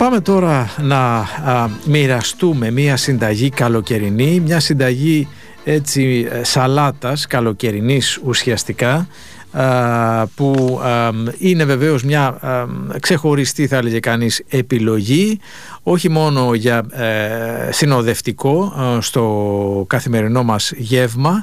Πάμε τώρα να μοιραστούμε μια συνταγή καλοκαιρινή, μια συνταγή έτσι σαλάτας καλοκαιρινής ουσιαστικά, που είναι βεβαίως μια ξεχωριστή, θα έλεγε κανείς, επιλογή, όχι μόνο για συνοδευτικό στο καθημερινό μας γεύμα,